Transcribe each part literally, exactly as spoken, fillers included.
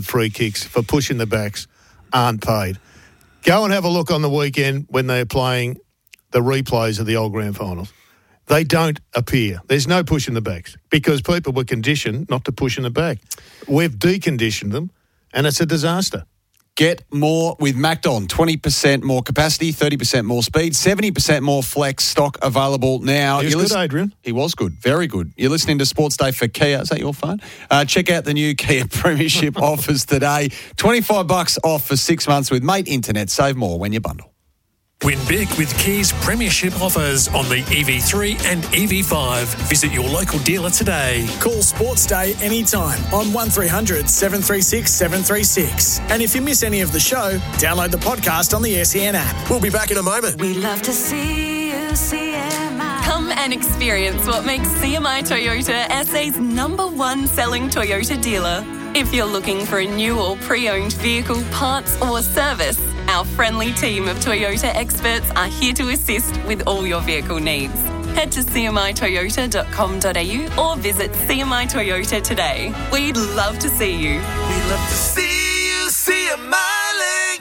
free kicks for pushing the backs aren't paid. Go and have a look on the weekend when they're playing the replays of the old grand finals. They don't appear. There's no push in the backs because people were conditioned not to push in the back. We've deconditioned them, and it's a disaster. Get more with Macdon. twenty percent more capacity, thirty percent more speed, seventy percent more flex stock available now. He was You're good, listen- Adrian. He was good. Very good. You're listening to Sports Day for Kia. Is that your phone? Uh, check out the new Kia Premiership offers today. twenty-five bucks off for six months with Mate Internet. Save more when you bundle. Win big with Kia's Premiership offers on the E V three and E V five. Visit your local dealer today. Call Sports Day anytime on one three hundred seven three six seven three six. And if you miss any of the show, download the podcast on the S E N app. We'll be back in a moment. We love to see you, C M I. Come and experience what makes C M I Toyota S A's number one selling Toyota dealer. If you're looking for a new or pre-owned vehicle, parts or service, our friendly team of Toyota experts are here to assist with all your vehicle needs. Head to c m i toyota dot com dot a u or visit C M I Toyota today. We'd love to see you. We love to see you, C M I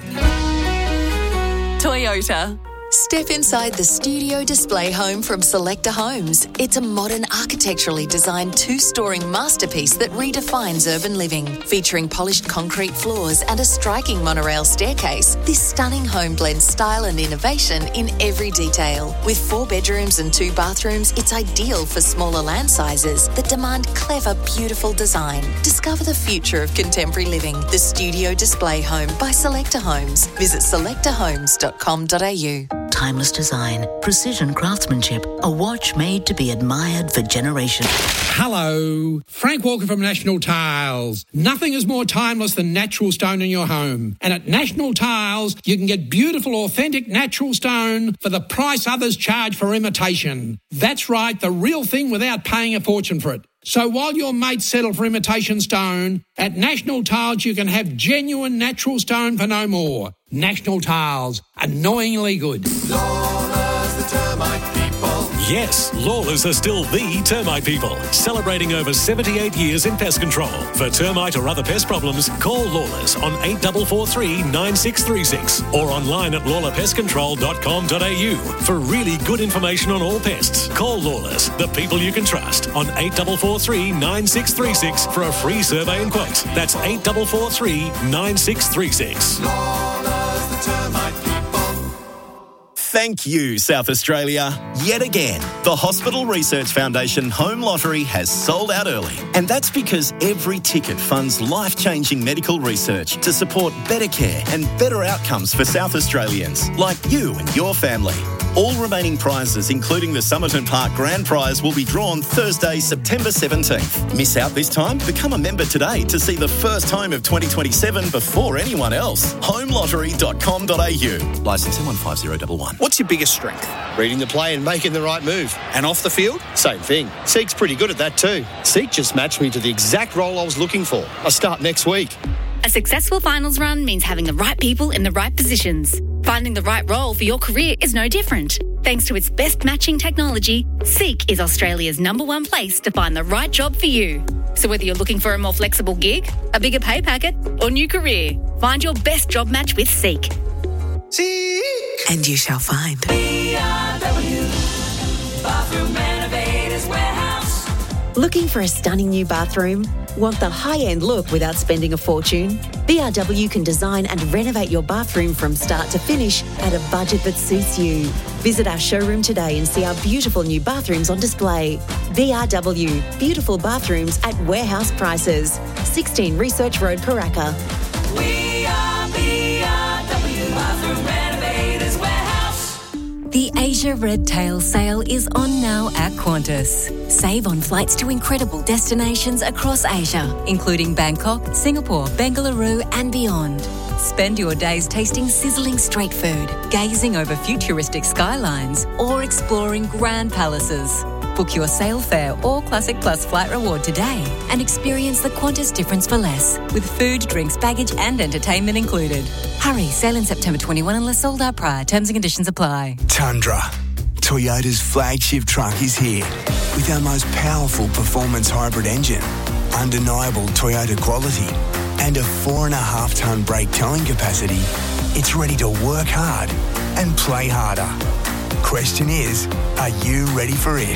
Link. Toyota. Step inside the studio display home from Selector Homes. It's a modern, architecturally designed two-storey masterpiece that redefines urban living. Featuring polished concrete floors and a striking monorail staircase, this stunning home blends style and innovation in every detail. With four bedrooms and two bathrooms, it's ideal for smaller land sizes that demand clever, beautiful design. Discover the future of contemporary living. The studio display home by Selector Homes. Visit selector homes dot com dot a u. Timeless design, precision craftsmanship, a watch made to be admired for generations. Hello, Frank Walker from National Tiles. Nothing is more timeless than natural stone in your home. And at National Tiles, you can get beautiful, authentic natural stone for the price others charge for imitation. That's right, the real thing without paying a fortune for it. So while your mates settle for imitation stone, at National Tiles you can have genuine natural stone for no more. National Tiles, annoyingly good. Lawless, the termite people. Yes, Lawless are still the termite people, celebrating over seventy-eight years in pest control. For termite or other pest problems, call Lawless on eight four four three nine six three six or online at lawler pest control dot com dot a u. For really good information on all pests, call Lawless, the people you can trust, on eight four four three nine six three six for a free survey and quote. That's eight four four three nine six three six. Lawless, the termite people. Thank you, South Australia. Yet again, the Hospital Research Foundation Home Lottery has sold out early. And that's because every ticket funds life-changing medical research to support better care and better outcomes for South Australians, like you and your family. All remaining prizes, including the Somerton Park Grand Prize, will be drawn Thursday, September seventeenth. Miss out this time? Become a member today to see the first home of twenty twenty-seven before anyone else. home lottery dot com dot a u. Licence M one five zero one one. What's your biggest strength? Reading the play and making the right move. And off the field? Same thing. Seek's pretty good at that too. Seek just matched me to the exact role I was looking for. I start next week. A successful finals run means having the right people in the right positions. Finding the right role for your career is no different. Thanks to its best matching technology, Seek is Australia's number one place to find the right job for you. So whether you're looking for a more flexible gig, a bigger pay packet, or new career, find your best job match with Seek. Seek. And you shall find. B R W, Bathroom Renovators Warehouse. Looking for a stunning new bathroom? Want the high-end look without spending a fortune? B R W can design and renovate your bathroom from start to finish at a budget that suits you. Visit our showroom today and see our beautiful new bathrooms on display. B R W, beautiful bathrooms at warehouse prices. sixteen Research Road, Paraka. We are B R W, Bathroom Renovators Warehouse. The Asia Red Tail sale is on now at Qantas. Save on flights to incredible destinations across Asia, including Bangkok, Singapore, Bengaluru and beyond. Spend your days tasting sizzling street food, gazing over futuristic skylines or exploring grand palaces. Book your sail fare or Classic Plus flight reward today and experience the Qantas difference for less, with food, drinks, baggage and entertainment included. Hurry, sail in September twenty-first unless sold out prior. Terms and conditions apply. Tundra, Toyota's flagship truck, is here with our most powerful performance hybrid engine, undeniable Toyota quality and a four and a half tonne brake towing capacity, it's ready to work hard and play harder. Question is, are you ready for it?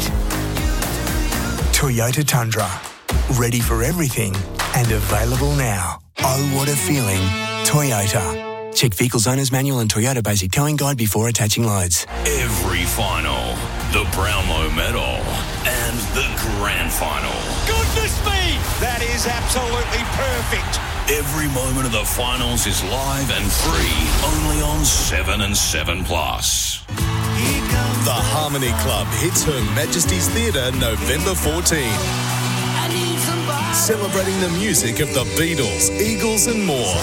Toyota Tundra. Ready for everything and available now. Oh, what a feeling. Toyota. Check Vehicles Owner's Manual and Toyota Basic Towing Guide before attaching loads. Every final, the Brownlow Medal, and the Grand Final. Goodness me! That is absolutely perfect. Every moment of the finals is live and free, only on seven and seven Plus. The Harmony Club hits Her Majesty's Theatre November fourteenth. Celebrating the music of the Beatles, Eagles and more.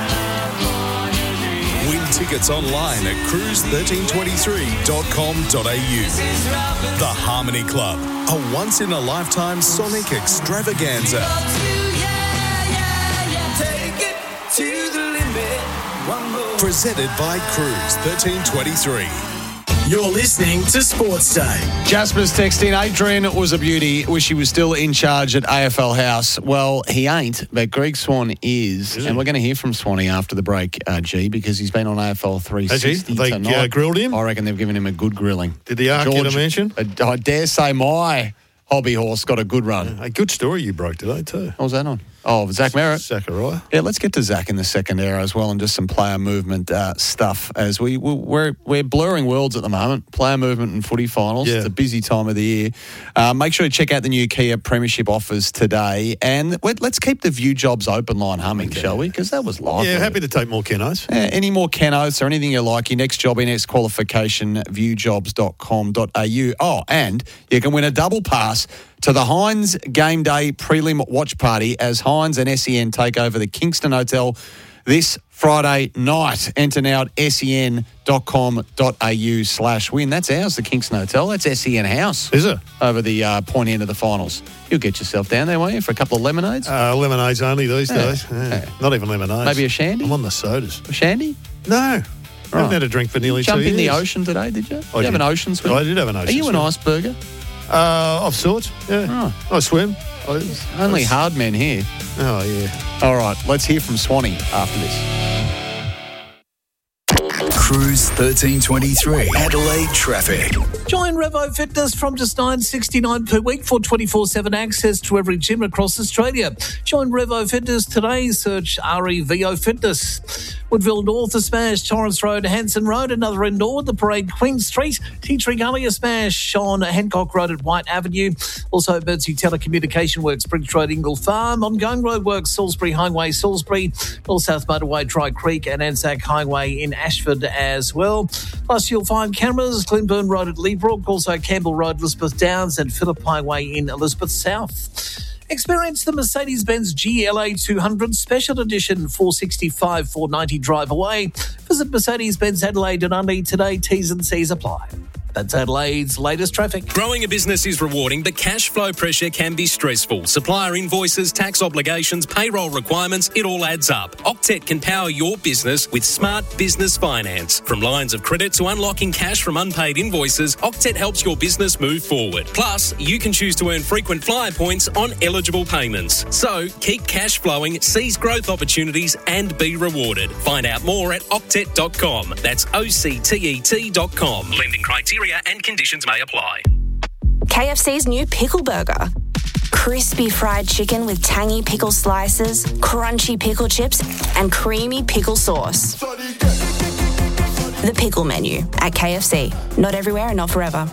Win tickets online at cruise one three two three dot com dot a u. The Harmony Club, a once-in-a-lifetime sonic extravaganza. Presented by Cruise thirteen twenty-three. You're listening to Sports Day. Jasper's texting, Adrian was a beauty. Wish he was still in charge at A F L House. Well, he ain't, but Greg Swan is. is and we're going to hear from Swanee after the break, uh, G, because he's been on A F L three sixty they, tonight. Uh, grilled him? I reckon they've given him a good grilling. Did the Ark get a mention? I, I dare say my hobby horse got a good run. A good story you broke today too. What was that on? Oh, Zach Merritt. Zachariah. Yeah, let's get to Zach in the second hour as well, and just some player movement uh, stuff as we we're we're blurring worlds at the moment. Player movement and footy finals. Yeah. It's a busy time of the year. Uh, make sure to check out the new Kia Premiership offers today, and let's keep the View Jobs open line humming, okay. shall we? Because that was lively. Yeah, happy to take more Kenos. Uh, any more Kenos or anything you like? Your next job, your next qualification, view jobs dot com dot a u. Oh, and you can win a double pass to the Heinz Game Day prelim watch party as Heinz and S E N take over the Kingston Hotel this Friday night. Enter now at sen dot com dot a u slash win. That's ours, the Kingston Hotel. That's S E N House. Is it? Over the uh, point end of the finals. You'll get yourself down there, won't you, for a couple of lemonades? Uh, lemonades only these yeah. days. Yeah. Yeah. Not even lemonades. Maybe a shandy? I'm on the sodas. A shandy? No. I haven't had a drink for nearly Jump two years. in the ocean today, did you? Did I you have did. an ocean swim? I did have an ocean Are you swim. an iceberger? Uh, of sorts, yeah. Oh. I swim. I, Only I, hard men here. Oh, yeah. All right, let's hear from Swanee after this. Cruise thirteen twenty-three. Adelaide traffic. Join Revo Fitness from just nine dollars sixty-nine per week for twenty-four seven access to every gym across Australia. Join Revo Fitness today. Search R E V O Fitness. Woodville North, a smash. Torrance Road, Hanson Road, another indoor. The Parade, Queen Street. Tea Tree Gully, a smash on Hancock Road at White Avenue. Also, Birdsea Telecommunication Works, Bridge Road, Ingle Farm. Ongoing road works, Salisbury Highway, Salisbury. North South Motorway, Dry Creek, and Anzac Highway in Ashford as well. Plus, you'll find cameras, Glenburn Road at Leabrook, also Campbell Road, Elizabeth Downs, and Phillip Highway in Elizabeth South. Experience the Mercedes-Benz G L A two hundred Special Edition, four sixty-five, four ninety drive away. Visit Mercedes-Benz Adelaide and Undy today. T's and C's apply. That's Adelaide's latest traffic. Growing a business is rewarding, but cash flow pressure can be stressful. Supplier invoices, tax obligations, payroll requirements, it all adds up. Octet can power your business with smart business finance. From lines of credit to unlocking cash from unpaid invoices, Octet helps your business move forward. Plus, you can choose to earn frequent flyer points on eligible payments. So, keep cash flowing, seize growth opportunities and be rewarded. Find out more at octet dot com. That's O C T E T dot com. Lending criteria and conditions may apply. K F C's new Pickle Burger. Crispy fried chicken with tangy pickle slices, crunchy pickle chips, and creamy pickle sauce. The Pickle Menu at K F C. Not everywhere and not forever.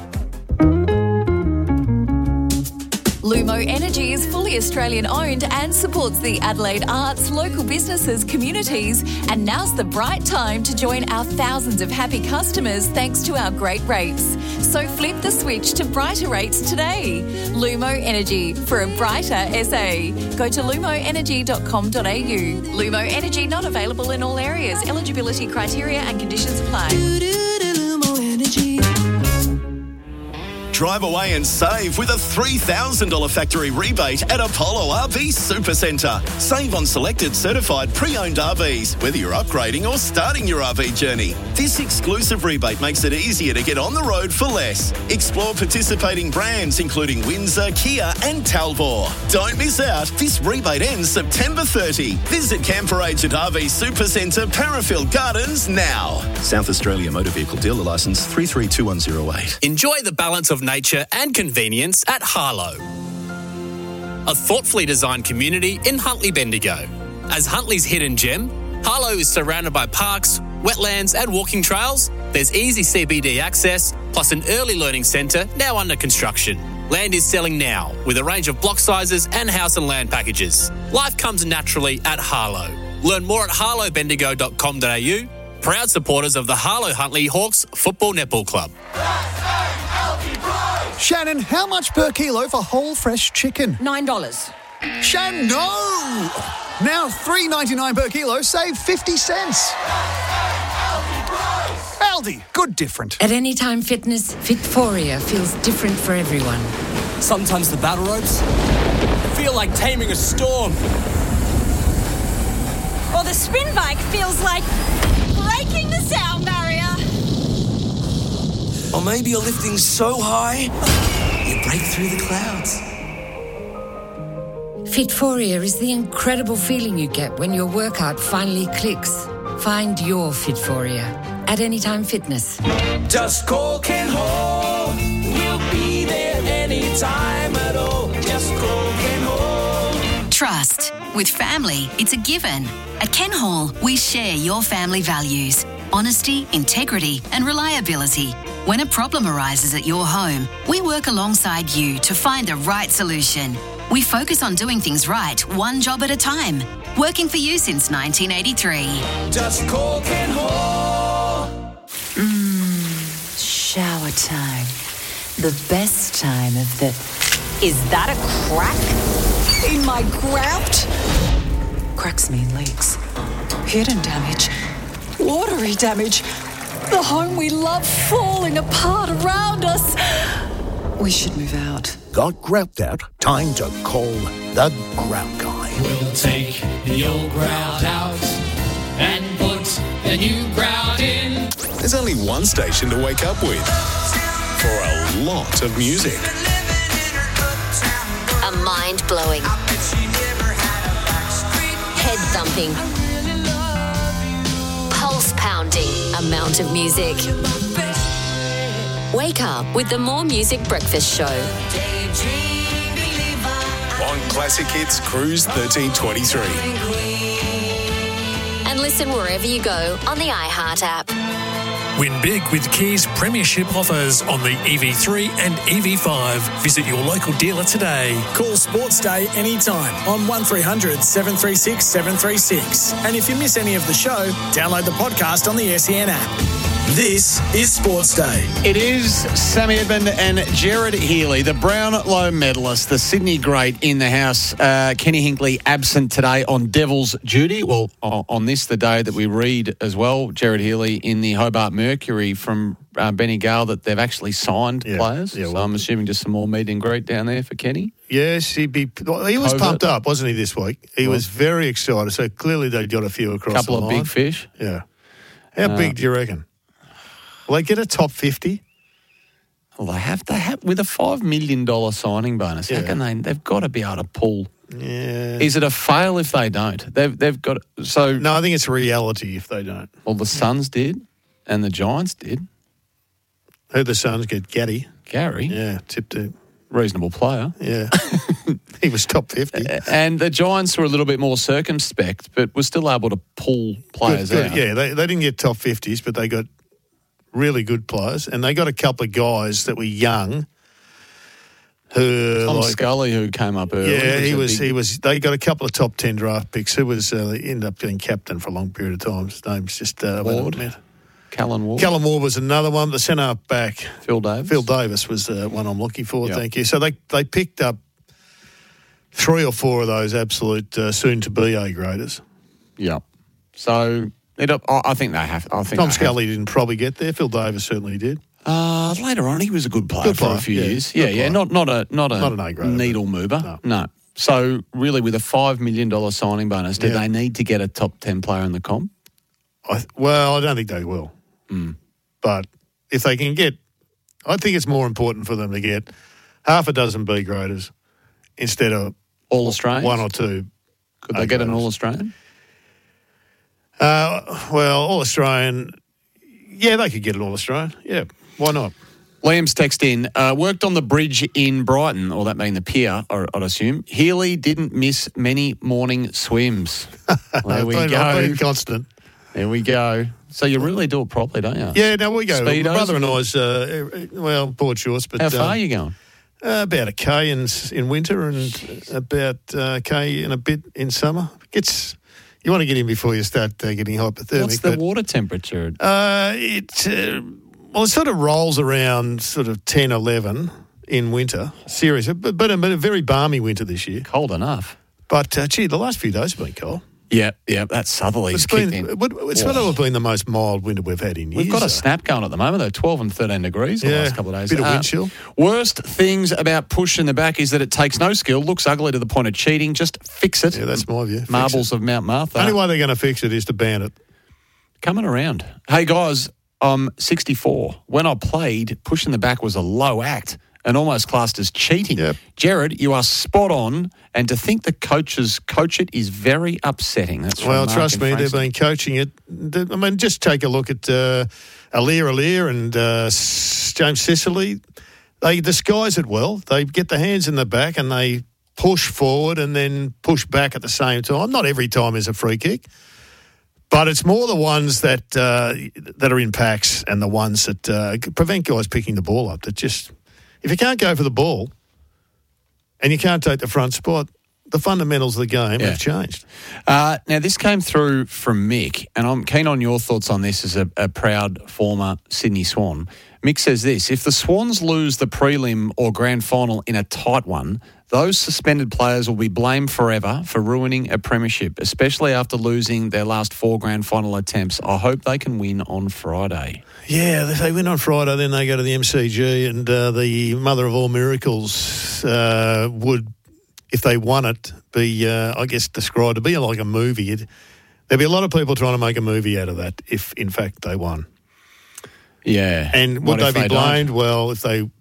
Lumo Energy is fully Australian owned and supports the Adelaide arts, local businesses, communities, and now's the bright time to join our thousands of happy customers thanks to our great rates. So flip the switch to brighter rates today. Lumo Energy for a brighter S A. Go to lumo energy dot com dot a u. Lumo Energy not available in all areas. Eligibility criteria and conditions apply. drive away and save with a three thousand dollars factory rebate at Apollo R V Supercentre. Save on selected certified pre-owned R Vs, whether you're upgrading or starting your R V journey. This exclusive rebate makes it easier to get on the road for less. Explore participating brands including Windsor, Kia and Talbot. Don't miss out. This rebate ends September thirtieth. Visit Camper Agent R V Supercentre, Parafield Gardens now. South Australia Motor Vehicle Dealer Licence three three two one zero eight. Enjoy the balance of nature and convenience at Harlow, a thoughtfully designed community in Huntly Bendigo. As Huntly's hidden gem, Harlow is surrounded by parks, wetlands and walking trails. There's easy C B D access, plus an early learning centre now under construction. Land is selling now, with a range of block sizes and house and land packages. Life comes naturally at Harlow. Learn more at harlow bendigo dot com dot a u. Proud supporters of the Harlow Huntly Hawks Football Netball Club. Shannon, how much per kilo for whole fresh chicken? Nine dollars. Shannon, no! Now three ninety-nine per kilo, save fifty cents. Aldi, good different. At Anytime Fitness, Fitforia feels different for everyone. Sometimes the battle ropes feel like taming a storm. Or the spin bike feels like breaking the sound barrier. Or maybe you're lifting so high, you break through the clouds. Fitforia is the incredible feeling you get when your workout finally clicks. Find your Fitforia at Anytime Fitness. Just call Ken Hall. We'll be there anytime at all. Just call Ken Hall. Trust. With family, it's a given. At Ken Hall, we share your family values. Honesty, integrity and reliability. When a problem arises at your home, we work alongside you to find the right solution. We focus on doing things right, one job at a time. Working for you since nineteen eighty-three. Just call Ken Hall. Mmm, shower time. The best time of the... Is that a crack in my grout? Cracks mean leaks. Hidden damage. Watery damage. The home we love falling apart around us. We should move out. Got grout out? Time to call the Grout Guy. We'll take the old grout out and put the new grout in. There's only one station to wake up with for a lot of music. A mind-blowing, head-thumping, pulse-pounding amount of music. Wake up with the More Music Breakfast Show. On Classic Hits Cruise thirteen twenty-three. And listen wherever you go on the iHeart app. Win big with Kia's premiership offers on the E V three and E V five. Visit your local dealer today. Call Sports Day anytime on one three hundred seven three six seven three six. And if you miss any of the show, download the podcast on the S E N app. This is Sports Day. It is Sammy Edmund and Jared Healy, the Brownlow medalist, the Sydney great in the house. Uh, Kenny Hinkley absent today on Devil's duty. Well, on this, the day that we read as well, Jared Healy in the Hobart Mercury from uh, Benny Gale, that they've actually signed Yeah, players. yeah, well, so I'm assuming just some more meet and greet down there for Kenny. Yes, he'd be. Well, he was Covert. pumped up, wasn't he, this week? He Well. was very excited. So clearly they got a few across Couple the of line. big fish. Yeah. How Uh, big do you reckon? Will they get a top fifty? Well, they have. They have with a five million dollar signing bonus. How Yeah. can they? They've got to be able to pull. Yeah. Is it a fail if they don't? They've they've got so. No, I think it's a reality if they don't. Well, the Suns did, and the Giants did. Who the Suns get? Gaddy. Gary. Yeah, tipped to Reasonable player. Yeah. He was top fifty. And the Giants were a little bit more circumspect, but were still able to pull players Good, good. out. Yeah, they, they didn't get top fifties, but they got really good players. And they got a couple of guys that were young who... Tom like, Scully, who came up early. Yeah, he a was. big- He was. They got a couple of top ten draft picks. Who was? Uh, he ended up getting captain for a long period of time. His name's just uh, wait a Ward. minute. Callan Ward. Callum Ward was another one. The centre back, Phil Davis. Phil Davis was the one I'm looking for. Yep. Thank you. So they they picked up three or four of those absolute uh, soon to be A graders. Yeah. So it, I I think they have. I think Tom they Scully didn't probably get there. Phil Davis certainly did. Uh, later on, he was a good player Good for player, a few yeah. years. Good Yeah, yeah, player. not not a not a Not an A-grader, needle mover. No. No. So really, with a five million dollar signing bonus, do Yeah. they need to get a top ten player in the comp? I th- well, I don't think they will. Mm. But if they can get, I think it's more important for them to get half a dozen B graders instead of All Australians? one or two. Could they get an All Australian? Uh, well, All Australian. Yeah, they could get an All Australian. Yeah, why not? Liam's text in, uh, worked on the bridge in Brighton, or that being the pier, or, I'd assume. Healy didn't miss many morning swims. There we Been- go. been constant. There we go. So you really do it properly, don't you? Yeah, now we go. My Speedos? brother and I's, uh, well, board shorts, but How far um, are you going? Uh, about a K in in winter and about uh, K in a bit in summer. Gets you want to get in before you start uh, getting hypothermic. What's the but, water temperature? Uh, it uh, well, it sort of rolls around sort of ten, eleven in winter. Serious, but but a, but a very balmy winter this year. Cold enough. But uh, gee, the last few days have been cold. Yeah, yeah, that's southerly's It's kicked been in. it- it's sort of been the most mild winter we've had in years. We've got a so. snap going at the moment, though, twelve and thirteen degrees the Yeah, last couple of days. bit of Uh, wind chill. Worst things about push in the back is that it takes no skill, looks ugly to the point of cheating. Just fix it. Yeah, that's my view. Fix Marbles of Mount Martha. The only way they're going to fix it is to ban it. Coming around. Hey, guys, I'm sixty-four. When I played, push in the back was a low act and almost classed as cheating. Yep. Jared, you are spot on, and to think the coaches coach it is very upsetting. That's from Well, Mark trust in me, they've Frankston. been coaching it. I mean, just take a look at uh, Alir Alir and uh, S- James Sicily. They disguise it well. They get the hands in the back and they push forward and then push back at the same time. Not every time is a free kick, but it's more the ones that uh, that are in packs and the ones that uh, prevent guys picking the ball up. That just, if you can't go for the ball and you can't take the front spot, the fundamentals of the game Yeah. have changed. Uh, now, this came through from Mick, and I'm keen on your thoughts on this as a, a proud former Sydney Swan. Mick says this: if the Swans lose the prelim or grand final in a tight one, those suspended players will be blamed forever for ruining a premiership, especially after losing their last four grand final attempts. I hope they can win on Friday. Yeah, if they win on Friday, then they go to the M C G, and uh, the mother of all miracles uh, would, if they won it, be, uh, I guess, described to be like a movie. It, there'd be a lot of people trying to make a movie out of that if, in fact, they won. Yeah. And What would they if be they don't? blamed? Well, if they...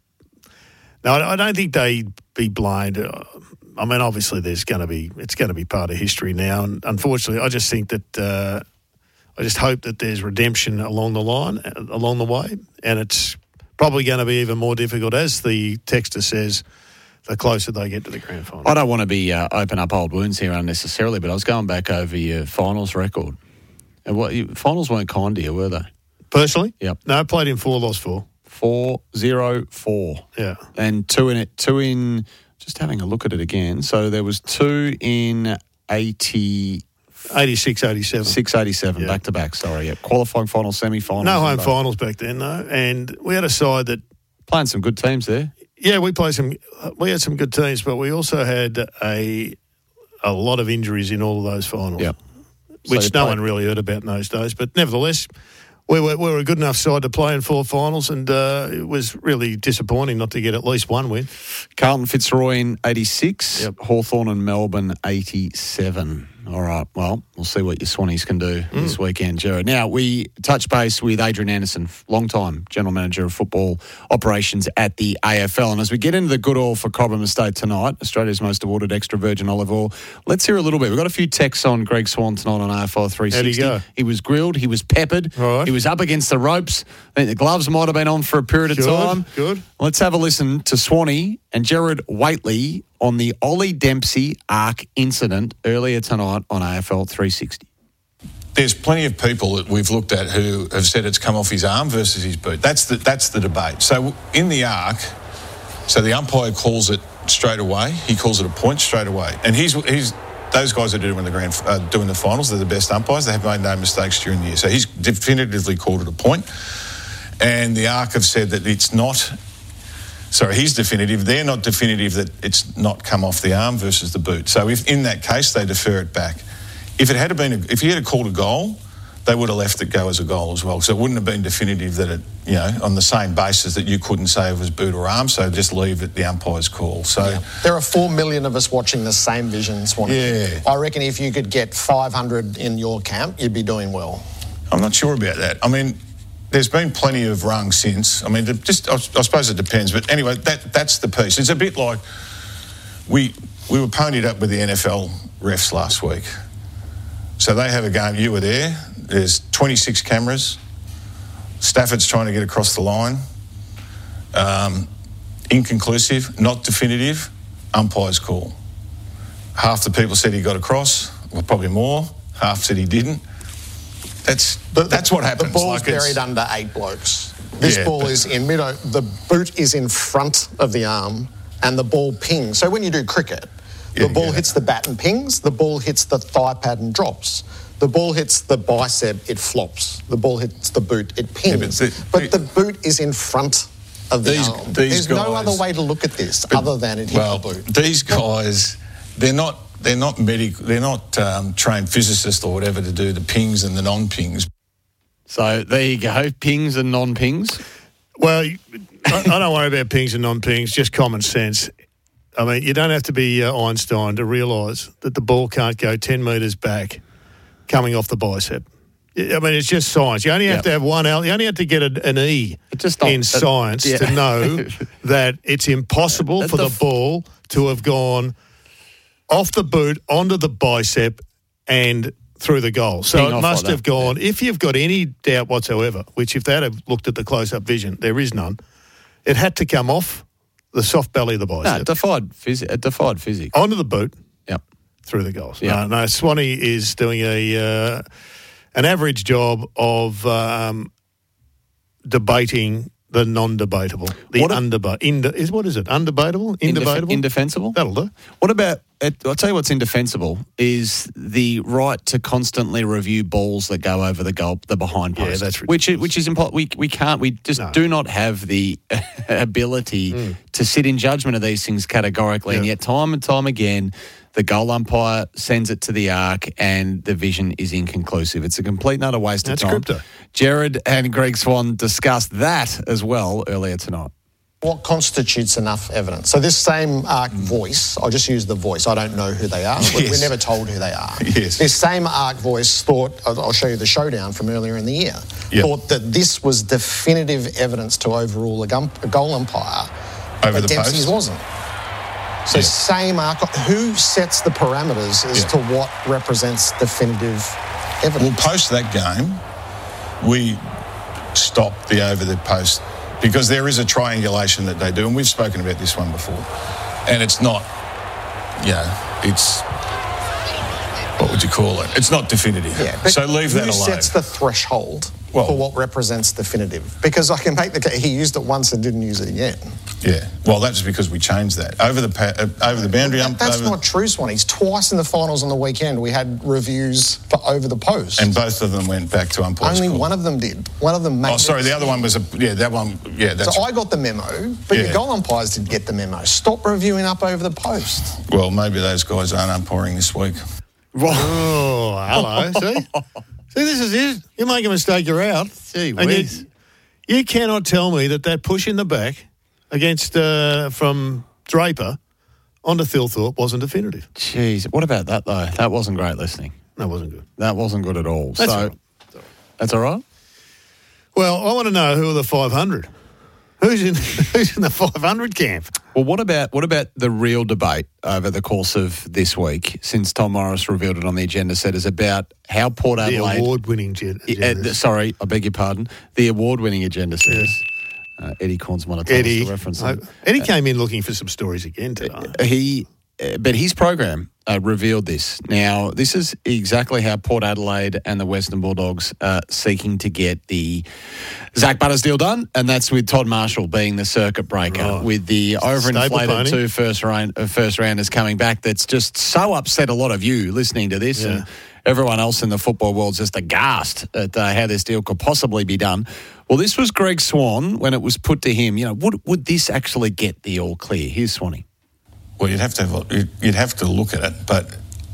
No, I I don't think they'd be blamed. Uh, I mean, obviously, there's going to be... It's going to be part of history now, and unfortunately, I just think that... Uh, I just hope that there's redemption along the line, uh, along the way, and it's probably going to be even more difficult, as the texter says, the closer they get to the grand final. I don't want to be uh, open up old wounds here unnecessarily, but I was going back over your finals record. And what you, finals weren't kind to you, were they? Personally? Yep. No, I played in four, lost four. Four zero four. Yeah. And two in it. Two in. Just having a look at it again. So there was two in eighty. eighty-six, eighty-seven. Six eighty-seven, Yeah. back to back. Sorry, yeah. Qualifying final, semi final. No home finals back then, though, and we had a side that playing some good teams there. Yeah, we played some. We had some good teams, but we also had a a lot of injuries in all of those finals. Yep. Which So no you one really heard about in those days. But nevertheless, we were, we were a good enough side to play in four finals, and uh, it was really disappointing not to get at least one win. Carlton Fitzroy in eighty-six, yep. Hawthorn and Melbourne eighty-seven. All right, well, we'll see what your Swannies can do mm. this weekend, Jared. Now, we touch base with Adrian Anderson, long-time General Manager of Football Operations at the A F L. And as we get into the good oil for Cobram Estate tonight, Australia's most awarded extra virgin olive oil, let's hear a little bit. We've got a few texts on Greg Swan tonight on A F L three sixty. How'd he go? He was grilled, he was peppered, right. He was up against the ropes. I think the gloves might have been on for a period good, of time. Good. Let's have a listen to Swanee and Jared Waitley on the Ollie Dempsey arc incident earlier tonight on A F L three sixty. There's plenty of people that we've looked at who have said it's come off his arm versus his boot. That's the that's the debate. So in the arc, so the umpire calls it straight away. He calls it a point straight away. And he's he's those guys that are doing the grand uh, doing the finals, they're the best umpires. They have made no mistakes during the year. So he's definitively called it a point. And the arc have said that it's not. Sorry, he's definitive. They're not definitive that it's not come off the arm versus the boot. So if in that case they defer it back. If it had been, a, if he had called a goal, they would have left it go as a goal as well. So it wouldn't have been definitive that it, you know, on the same basis that you couldn't say it was boot or arm. So just leave it the umpire's call. So yeah. There are four million of us watching the same vision, Swanee. Yeah. I reckon if you could get five hundred in your camp, you'd be doing well. I'm not sure about that. I mean, there's been plenty of rungs since. I mean, it just I, I suppose it depends. But anyway, that that's the piece. It's a bit like we we were ponied up with the N F L refs last week. So they have a game. You were there. There's twenty-six cameras. Stafford's trying to get across the line. Um, inconclusive, not definitive. Umpire's call. Half the people said he got across. Well, probably more. Half said he didn't. That's the, that's what happens. The ball's like buried under eight blokes. This yeah, ball is in mid. The boot is in front of the arm, and the ball pings. So when you do cricket, the yeah, ball yeah. hits the bat and pings. The ball hits the thigh pad and drops. The ball hits the bicep, it flops. The ball hits the boot, it pings. Yeah, but, the, but the boot is in front of the these, arm. These There's guys, no other way to look at this but, other than it hit well, the boot. These guys, they're not they're not medical, they're not um, trained physicists or whatever to do the pings and the non-pings. So there you go, pings and non-pings. Well, I, I don't worry about pings and non-pings, just common sense. I mean, you don't have to be uh, Einstein to realise that the ball can't go ten metres back coming off the bicep. I mean, it's just science. You only have yep. to have one L. You only have to get a, an E just not, in science uh, yeah. to know that it's impossible for the, the ball to have gone off the boot, onto the bicep, and through the goal. So Being it must like have that. gone, yeah. if you've got any doubt whatsoever, which if they'd have looked at the close-up vision, there is none, it had to come off the soft belly of the bicep. No, it defied, phys- it defied physics. Onto the boot. Yep. Through the goals. Yep. No, no, Swanee is doing a uh, an average job of um, debating the non-debatable. The what undeba- ind- is what is it? Undebatable? Indebatable? Indef- indefensible? That'll do. What about, I'll tell you what's indefensible, is the right to constantly review balls that go over the goal, the behind post. Yeah, that's ridiculous. Which is, which is impo- we, we can't, we just no. do not have the ability mm. to sit in judgment of these things categorically. Yeah. And yet time and time again, the goal umpire sends it to the arc and the vision is inconclusive. It's a complete and utter waste That's of time. Crypto. Jared and Greg Swan discussed that as well earlier tonight. What constitutes enough evidence? So this same ARC voice, I'll just use the voice, I don't know who they are. Yes. We're never told who they are. Yes. This same ARC voice thought, I'll show you the showdown from earlier in the year, yep. thought that this was definitive evidence to overrule a, gum, a goal umpire. Over but the Dempsey's post? wasn't. So yeah. same ARC, who sets the parameters as yeah. to what represents definitive evidence? Well, post that game, we stopped the over the post because there is a triangulation that they do, and we've spoken about this one before. And it's not, you know, it's, what would you call it? It's not definitive. Yeah, but so leave that who alone. sets the threshold well, for what represents definitive? Because I can make the case, he used it once and didn't use it again. Yeah, well, that's because we changed that. Over the pa- uh, over the boundary... That, that's over not true, Swanee. Twice in the finals on the weekend we had reviews for over the post. And both of them went back to umpire's Only call. one of them did. One of them made Oh, sorry, it. the other one was... a Yeah, that one... Yeah, that's... So I got the memo, but yeah. your goal umpires didn't get the memo. Stop reviewing up over the post. Well, maybe those guys aren't umpiring this week. Oh, hello, see? See, this is it. You make a mistake, you're out. Gee and whiz. You, you cannot tell me that that push in the back against uh, from Draper onto Thilthorpe wasn't definitive. Jeez, what about that though? That wasn't great listening. That wasn't good. That wasn't good at all. That's so all right. That's all right? Well, I want to know who are the five hundred. Who's in who's in the five hundred camp? Well, what about what about the real debate over the course of this week, since Tom Morris revealed it on the agenda set, is about how Port Adelaide... The award-winning agenda. Uh, sorry, I beg your pardon. The award-winning agenda set. Yes. Uh, Eddie Corns might have told Eddie, us the reference. I, Eddie uh, came in looking for some stories again today. Uh, he, uh, but his program uh, revealed this. Now, this is exactly how Port Adelaide and the Western Bulldogs are seeking to get the Zach Butters deal done, and that's with Todd Marshall being the circuit breaker, oh. with the overinflated two first, round, uh, first rounders coming back. That's just so upset a lot of you listening to this, yeah. and everyone else in the football world's just aghast at uh, how this deal could possibly be done. Well, this was Greg Swan when it was put to him. You know, would would this actually get the all clear? Here's Swanee. Well, you'd have to have, you'd have to look at it, but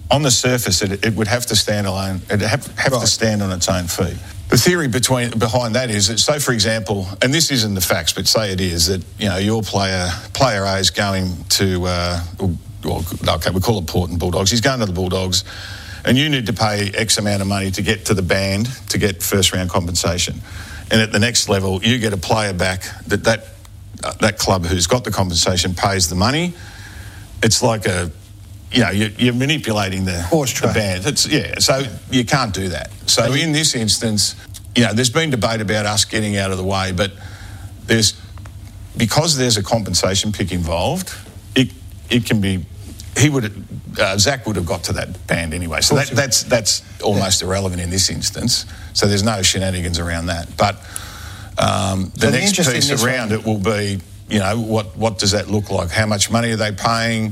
on the surface, it, it would have to stand alone. It have, have right. to stand on its own feet. The theory between behind that is that, say, for example, and this isn't the facts, but say it is, that, you know, your player, player A is going to, uh, well, okay, we call it Port Bulldogs. He's going to the Bulldogs, and you need to pay X amount of money to get to the band to get first round compensation. And at the next level, you get a player back that that, uh, that club who's got the compensation pays the money. It's like a, you know, you're, you're manipulating the, the band. It's, yeah, so you can't do that. So in this instance, you know, there's been debate about us getting out of the way, but there's, because there's a compensation pick involved, it it can be, he would have, uh, Zach would have got to that band anyway. So that, that's that's almost yeah. irrelevant in this instance. So there's no shenanigans around that. But um, the so next the piece around one. it will be, you know, what what does that look like? How much money are they paying?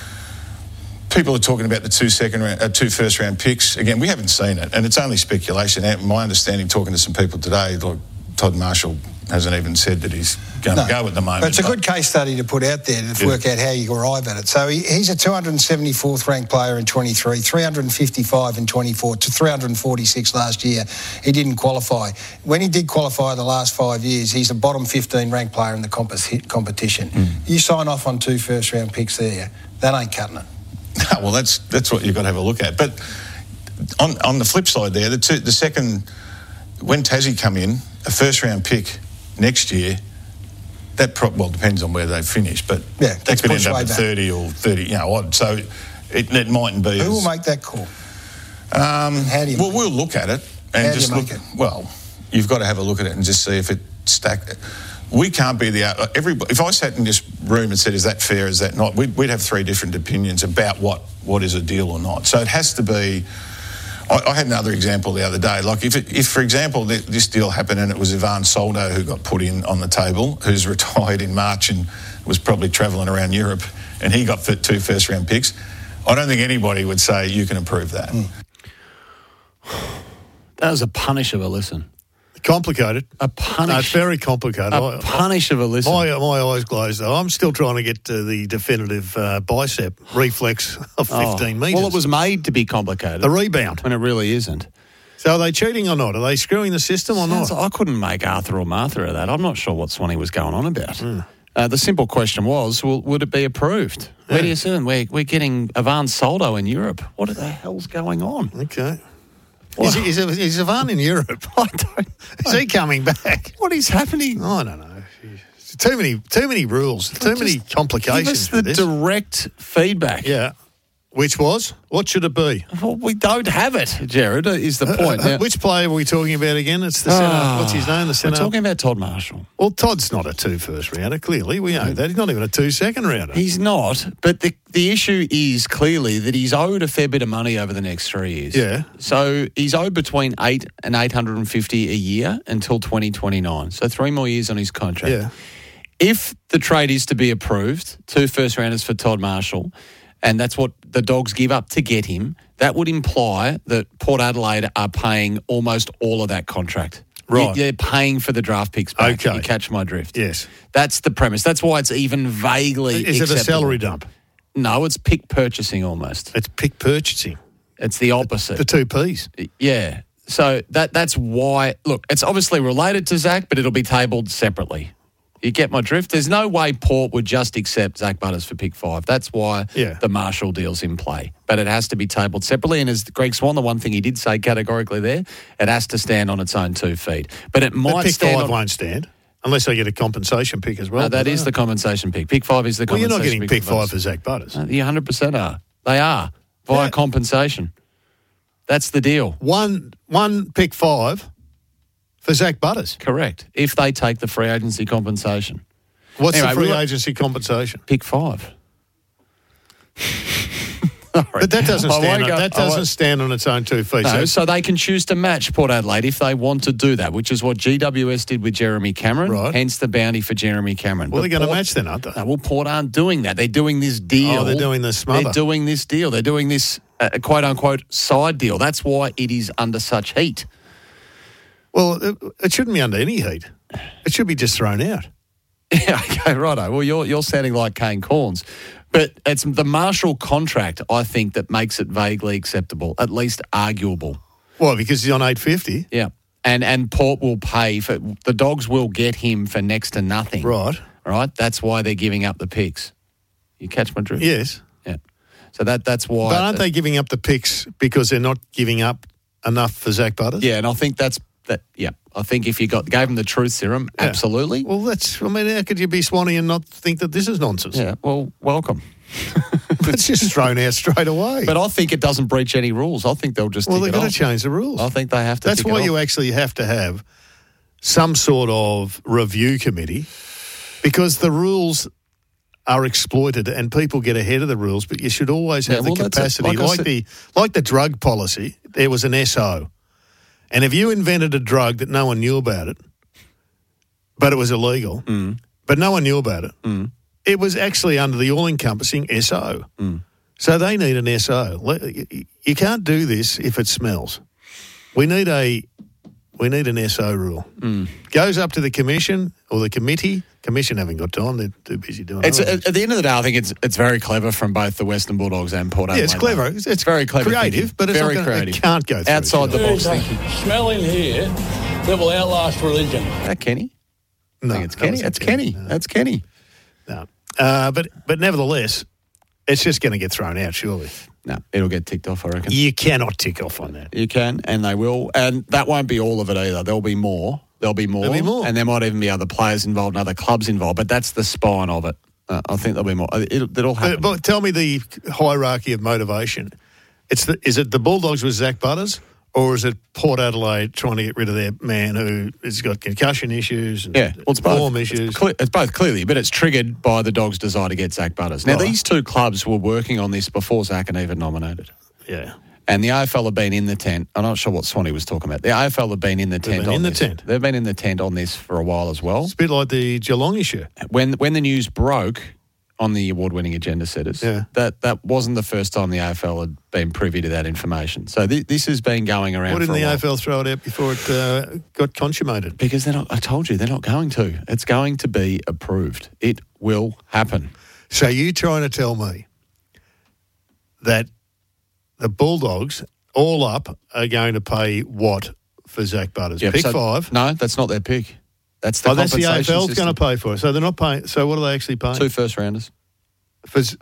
People are talking about the two second round, uh, two first round picks. Again, we haven't seen it, and it's only speculation. My understanding, talking to some people today, like Todd Marshall hasn't even said that he's going no, to go at the moment. But it's a good case study to put out there to yeah. work out how you arrive at it. So he, he's a two hundred seventy-fourth ranked player in twenty-three, three hundred fifty-five in twenty-four, to three hundred forty-six last year. He didn't qualify. When he did qualify the last five years, he's a bottom fifteen ranked player in the comp- competition. Mm. You sign off on two first round picks there, that ain't cutting it. No, well, that's that's what you've got to have a look at. But on on the flip side there, the two, the second, when Tassie come in, a first round pick next year, that pro- well depends on where they finish, but yeah, that could end up at thirty or thirty, you know, odd. So it, it mightn't be. Who as, will make that call? Um, How do you? Well, we'll look at it and How just do you look. make it? Well, you've got to have a look at it and just see if it stack. We can't be the everybody. If I sat in this room and said, "Is that fair? Is that not?" We'd, we'd have three different opinions about what what is a deal or not. So it has to be. I, I had another example the other day. Like if, it, if for example, this deal happened and it was Ivan Soldo who got put in on the table, who's retired in March and was probably travelling around Europe, and he got two first round picks, I don't think anybody would say you can approve that. Mm. That was a punish of a listen. Complicated. A punish. No, it's very complicated. A I, punish of a listen. My, my eyes glazed, though. I'm still trying to get to the definitive uh, bicep reflex of fifteen oh. metres. Well, it was made to be complicated. The rebound. When it really isn't. So are they cheating or not? Are they screwing the system or Sounds not? Like I couldn't make Arthur or Martha of that. I'm not sure what Swanee was going on about. Mm. Uh, the simple question was, well, would it be approved? Yeah. Where do you see them? We're, we're getting Ivan Soldo in Europe. What the hell's going on? Okay. Is, he, is, it, is Ivan in Europe? I don't. Is he coming back? What is happening? I don't know. Too many, too many rules. Too Just many complications. Give us for the this. direct feedback. Yeah. Which was? What should it be? Well, we don't have it, Jared, is the point. Uh, uh, which player are we talking about again? It's the centre. Oh, what's his name? The centre. We're talking about Todd Marshall. Well, Todd's not a two first rounder, clearly. We know that. He's not even a two second rounder. He's not. But the the issue is clearly that he's owed a fair bit of money over the next three years. Yeah. So he's owed between eight and eight hundred and fifty a year until twenty twenty nine. So three more years on his contract. Yeah. If the trade is to be approved, two first rounders for Todd Marshall, and that's what the Dogs give up to get him, that would imply that Port Adelaide are paying almost all of that contract. Right. They're paying for the draft picks back. Okay. You catch my drift. Yes. That's the premise. That's why it's even vaguely Is acceptable. it a salary dump? No, it's pick purchasing almost. It's pick purchasing. It's the opposite. The two Ps. Yeah. So that that's why, look, it's obviously related to Zach, but it'll be tabled separately. You get my drift? There's no way Port would just accept Zach Butters for pick five. That's why yeah. the Marshall deal's in play. But it has to be tabled separately. And as Greg Swan, the one thing he did say categorically there, it has to stand on its own two feet. But it might but pick stand five on, won't stand. Unless they get a compensation pick as well. No, that is the compensation pick. Pick five is the well, compensation pick. Well, you're not getting pick, pick five for Zach Butters. No, you one hundred percent are. They are. Via yeah. compensation. That's the deal. One one pick five for Zach Butters. Correct. If they take the free agency compensation. What's anyway, the free we'll, agency compensation? Pick five. But that doesn't stand. On, go, that doesn't stand on its own two feet. No, so they can choose to match Port Adelaide if they want to do that, which is what G W S did with Jeremy Cameron. Right. Hence the bounty for Jeremy Cameron. Well, but they're going to Port, match then, aren't they? No, well, Port aren't doing that. They're doing this deal. Oh, they're doing this smother. They're doing this deal. They're doing this uh, quote unquote side deal. That's why it is under such heat. Well, it, it shouldn't be under any heat. It should be just thrown out. Yeah, okay, righto. Well, you're you're sounding like Kane Corns. But it's the Marshall contract, I think, that makes it vaguely acceptable, at least arguable. Well, because he's on eight fifty. Yeah. And and Port will pay for the Dogs will get him for next to nothing. Right. Right? That's why they're giving up the picks. You catch my drift? Yes. Yeah. So that that's why. But aren't they giving up the picks because they're not giving up enough for Zach Butters? Yeah, and I think that's that. Yeah, I think if you got gave him the truth serum, Yeah. absolutely. Well, that's. I mean, how could you be Swanee and not think that this is nonsense? Yeah. Well, welcome. It's just thrown out straight away. But I think it doesn't breach any rules. I think they'll just. Well, tick they've it got off. to change the rules. I think they have to. That's tick why it you off. actually have to have some sort of review committee, because the rules are exploited and people get ahead of the rules. But you should always have Yeah, well, the that's it. capacity, Like I like said- the like the drug policy. There was an S O, and if you invented a drug that no one knew about it, but it was illegal, Mm. but no one knew about it, Mm. it was actually under the all-encompassing S O. Mm. So they need an S O. Le- you- You can't do this if it smells. We need a we need an S O rule. Mm. Goes up to the commission or the committee. Commission haven't got time; they're too busy doing it. It's at, at the end of the day, I think it's it's very clever from both the Western Bulldogs and Port Adelaide. Yeah, it's clever. It's, it's very clever, creative, thinking. but it's very not gonna, creative. It can't go through. outside the box There's thinking. a smell in here that will outlast religion. Is that Kenny? No, I think it's that Kenny. wasn't That's Kenny. no. That's Kenny. No, uh, but but nevertheless, it's just going to get thrown out. Surely, No, it'll get ticked off, I reckon. you cannot tick off on that. You can, and they will. And that won't be all of it either. There'll be more. There'll be more. There'll be more. And there might even be other players involved and other clubs involved, but that's the spine of it. Uh, I think there'll be more. It'll, it'll happen. But, but tell me the hierarchy of motivation. It's the, is it the Bulldogs with Zach Butters, or is it Port Adelaide trying to get rid of their man who has got concussion issues and Yeah, well, it's both. form issues? It's, cle- it's both clearly, but it's triggered by the Dogs' desire to get Zach Butters. Now, Right. these two clubs were working on this before Zach and even nominated. Yeah. And the A F L have been in the tent. I'm not sure what Swanee was talking about. The A F L have been in the They've tent been on in the this. tent. They've been in the tent on this for a while as well. It's a bit like the Geelong issue. When when the news broke on the award-winning agenda setters, Yeah. that, that wasn't the first time the A F L had been privy to that information. So th- this has been going around Why didn't for a the while. A F L throw it out before it uh, got consummated? Because they're not, I told you, they're not going to. It's going to be approved. It will happen. So you trying to tell me that the Bulldogs all up are going to pay what for Zach Butters? Yep, Pick so- five. No, that's not their pick. That's the Oh, that's the A F compensation L's system. going to pay for it. So they're not paying. So what are they actually paying? Two first rounders For, z-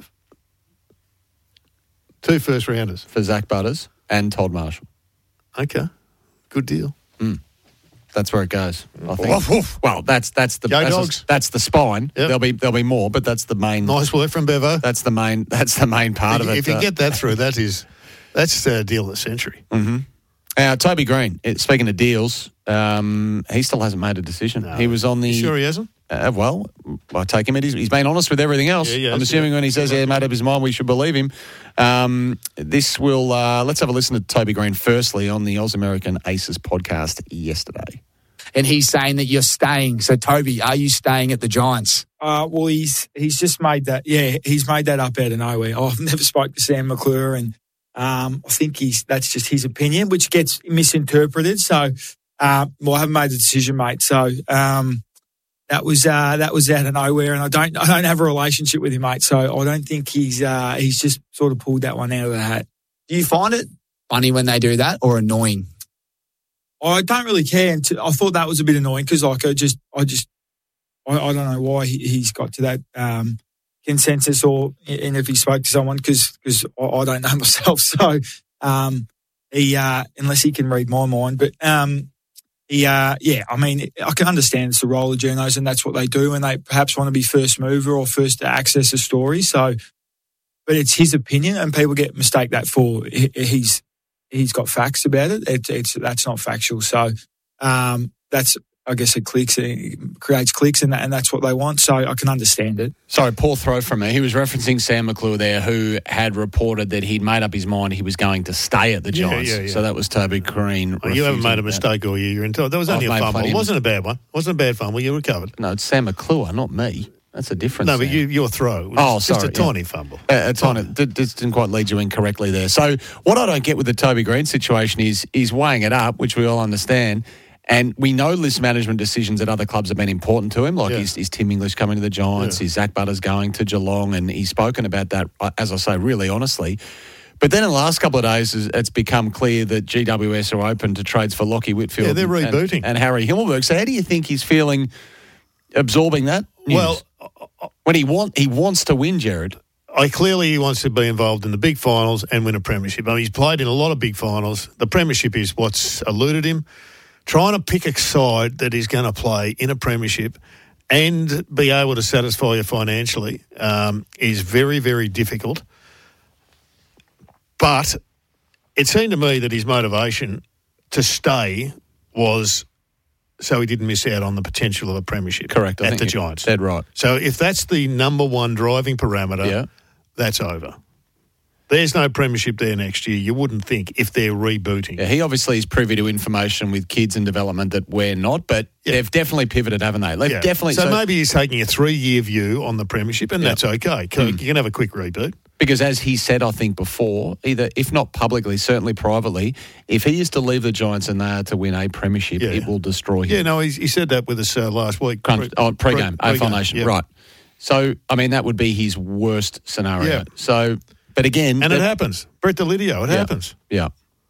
two first rounders. for Zach Butters and Todd Marshall. Okay. Good deal. That's where it goes. I think. Woof, woof. Well, that's that's the Go that's, Dogs. The, that's the spine. Yep. There'll be there'll be more, but that's the main. Nice work from Bevo. That's the main. That's the main part if, of it. if you uh, get that through, that is that's the deal of the century. Mm-hmm. Uh, Toby Green. uh, Speaking of deals, um, he still hasn't made a decision. No. He was on the. You sure he hasn't? Uh, well, I take him at his. He's been honest with everything else. Yeah, he has, I'm assuming yeah. when he says he made up his mind, we should believe him. Um, this will. Uh, let's have a listen to Toby Green firstly on the Oz American Aces podcast yesterday. And he's saying that you're staying. So, Toby, are you staying at the Giants? Uh, well, he's he's just made that. Yeah, he's made that up out of nowhere. I've never spoke to Sam McClure, and um, I think he's that's just his opinion, which gets misinterpreted. So, uh, well, I haven't made the decision, mate. So um, that was uh, that was out of nowhere, and I don't I don't have a relationship with him, mate. So I don't think he's uh, he's just sort of pulled that one out of the hat. Do you find it funny when they do that or annoying? I don't really care. And I thought that was a bit annoying because, like, I just, I just, I, I don't know why he, he's got to that um, consensus, or and if he spoke to someone, because because I, I don't know myself. So um, he, uh, unless he can read my mind, but um, he, uh, yeah, I mean, I can understand it's the role of journos, and that's what they do, and they perhaps want to be first mover or first to access a story. So, but it's his opinion, and people get mistake that for he, he's. He's got facts about it. it it's that's not factual. So um, that's, I guess, it clicks, it creates clicks, and, that, and that's what they want. So I can understand it. Sorry, poor throw from me. He was referencing Sam McClure there, who had reported that he'd made up his mind he was going to stay at the Yeah, Giants. yeah, yeah. So that was Toby Green. Oh, you haven't made a refusing mistake all year. You're entitled. That was I've only a made fumble. plenty It of wasn't a bad one. It wasn't a bad fumble. You recovered. that. No, it's Sam McClure, not me. That's a difference. No, but Sam. you, your throw was Oh, just sorry, a yeah. tiny fumble. Uh, a tiny. d- Just didn't quite lead you in correctly there. So what I don't get with the Toby Green situation is is weighing it up, which we all understand, And we know list management decisions at other clubs have been important to him, like Yeah. is, is Tim English coming to the Giants, Yeah. is Zach Butters going to Geelong, and he's spoken about that, as I say, really honestly. But then in the last couple of days, it's become clear that G W S are open to trades for Lockie Whitfield Yeah, they're and, rebooting. and Harry Himmelberg. So how do you think he's feeling absorbing that news? Well, when he want he wants to win, Jared. I clearly he wants to be involved in the big finals and win a premiership. I mean, he's played in a lot of big finals. The premiership is what's eluded him. Trying to pick a side that is going to play in a premiership and be able to satisfy you financially um, is very, very difficult. But it seemed to me that his motivation to stay was so he didn't miss out on the potential of a premiership. Correct. I at think the you're Giants. dead right. So if that's the number one driving parameter, Yeah. that's over. There's no premiership there next year. You wouldn't think if they're rebooting. Yeah, he obviously is privy to information with kids and development that we're not, but they've definitely pivoted, haven't they? They've Yeah. definitely. So, maybe he's taking a three-year view on the premiership, and Yeah. that's okay. You Mm. can have a quick reboot. Because as he said, I think before, either if not publicly, certainly privately, if he is to leave the Giants and they are to win a premiership, Yeah. it will destroy him. Yeah, no, he, he said that with us uh, last week. Crunch, oh, pre-game, pre- A F L pre-game, Nation, yeah. right. So, I mean, that would be his worst scenario. Yeah. So, but again... And that- it happens. Brett Delidio, it Yeah. happens. Yeah.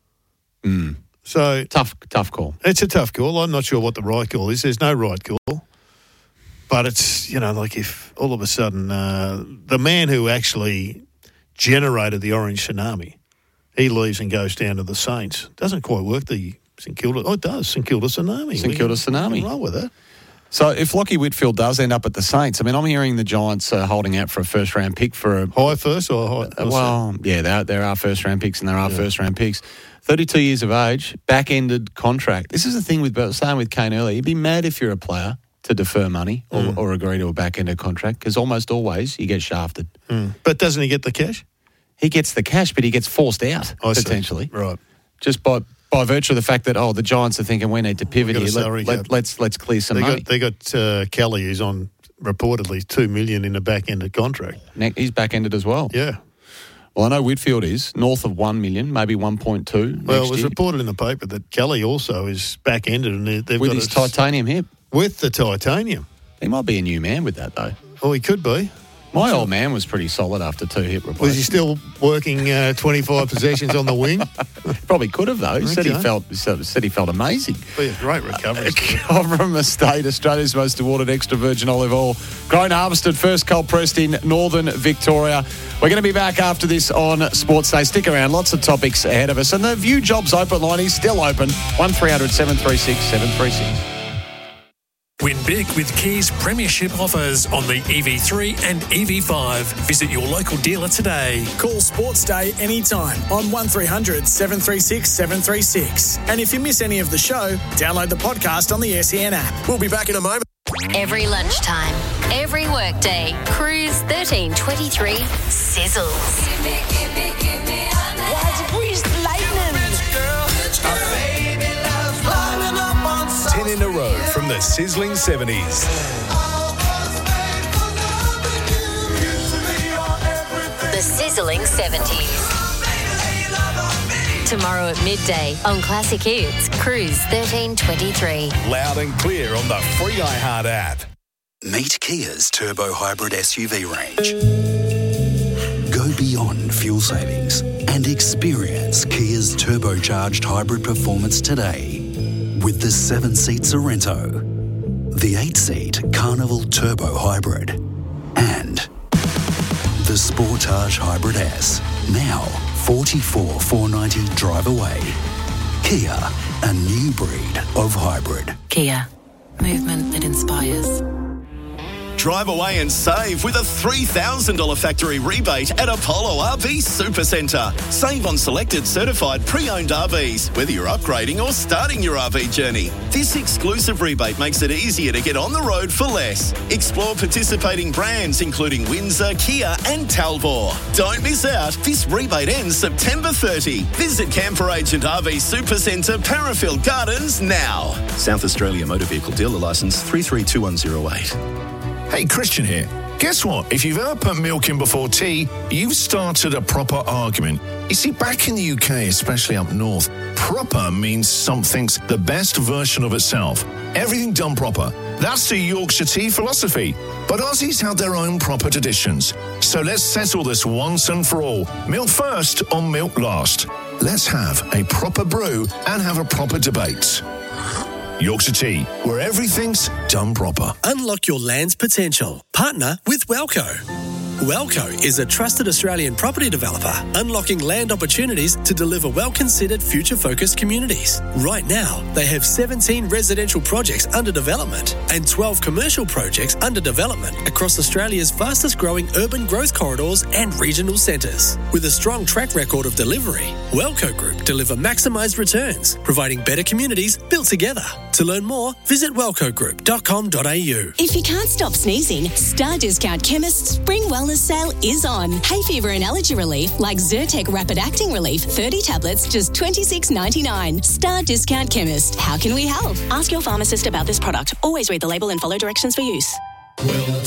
Mm. So Tough, tough call. it's a tough call. I'm not sure what the right call is. There's no right call. But it's, you know, like if all of a sudden uh, the man who actually generated the orange tsunami, he leaves and goes down to the Saints. Doesn't quite work, the St Kilda. Oh, it does. St Kilda tsunami. St Kilda We can- tsunami. we can roll with that. So if Lockie Whitfield does end up at the Saints, I mean, I'm hearing the Giants are holding out for a first-round pick for a... High first or high? Uh, well, yeah, there, there are first-round picks and there are first-round picks. thirty-two years of age, back-ended contract. This is the thing with, saying with Kane earlier, you'd be mad if you're a player to defer money or, Mm. or agree to a back-ended contract because almost always you get shafted. Mm. But doesn't he get the cash? He gets the cash, but he gets forced out, I see. potentially. Right. Just by by virtue of the fact that, oh, the Giants are thinking we need to pivot got a here. salary Let, cap. let, let's, let's clear some They money. got, they got uh, Kelly, who's on reportedly two million dollars in a back-ended contract. Ne- He's back-ended as well. Yeah. Well, I know Whitfield is north of one million, maybe one point two. Well, next it was year, reported in the paper that Kelly also is back-ended, and they- they've with got his a- titanium hip. with the titanium. He might be a new man with that, though. Oh, he could be. My old man was pretty solid after two hip replacements. Was he still working uh, twenty-five possessions on the wing? Probably could have though. He said he Okay. felt he said said he felt amazing. Be a great recovery. Cobram Estate, Australia's most awarded extra virgin olive oil, grown, harvested, first cold pressed in northern Victoria. We're going to be back after this on Sports Day. Stick around, lots of topics ahead of us, and the View Jobs open line is still open. One three hundred seven three six seven three six. Win big with Kia's premiership offers on the E V three and E V five. Visit your local dealer today. Call Sports Day anytime on one three hundred seven three six seven three six. And if you miss any of the show, download the podcast on the S E N app. We'll be back in a moment. Every lunchtime, every workday, Cruise thirteen twenty-three sizzles. Ten in a row from the sizzling seventies. The sizzling seventies. Tomorrow at midday on Classic Hits, Cruise thirteen twenty-three. Loud and clear on the free iHeart app. Meet Kia's Turbo Hybrid S U V range. Go beyond fuel savings and experience Kia's turbocharged hybrid performance today with the seven-seat Sorrento, the eight-seat Carnival Turbo Hybrid, and the Sportage Hybrid S. Now forty-four thousand four hundred ninety drive away. Kia, a new breed of hybrid. Kia, movement that inspires. Drive away and save with a three thousand dollars factory rebate at Apollo R V Supercentre. Save on selected certified pre-owned R Vs, whether you're upgrading or starting your R V journey. This exclusive rebate makes it easier to get on the road for less. Explore participating brands including Windsor, Kia and Talbot. Don't miss out. This rebate ends September thirtieth. Visit Camper Agent R V Supercentre, Parafield Gardens now. South Australia Motor Vehicle Dealer Licence three three two one zero eight. Hey, Christian here. Guess what? If you've ever put milk in before tea, you've started a proper argument. You see, back in the U K, especially up north, proper means something's the best version of itself. Everything done proper. That's the Yorkshire tea philosophy. But Aussies have their own proper traditions. So let's settle this once and for all. Milk first or milk last. Let's have a proper brew and have a proper debate. Yorkshire Tea, where everything's done proper. Unlock your land's potential. Partner with Welco. Welco is a trusted Australian property developer, unlocking land opportunities to deliver well-considered future-focused communities. Right now, they have seventeen residential projects under development and twelve commercial projects under development across Australia's fastest-growing urban growth corridors and regional centres. With a strong track record of delivery, Welco Group deliver maximised returns, providing better communities built together. To learn more, visit welco group dot com dot a u. If you can't stop sneezing, Star Discount Chemist's Spring Wellness Sale is on. Hay fever and allergy relief like Zyrtec Rapid Acting Relief, thirty tablets, just twenty-six ninety-nine. Star Discount Chemist. How can we help? Ask your pharmacist about this product. Always read the label and follow directions for use.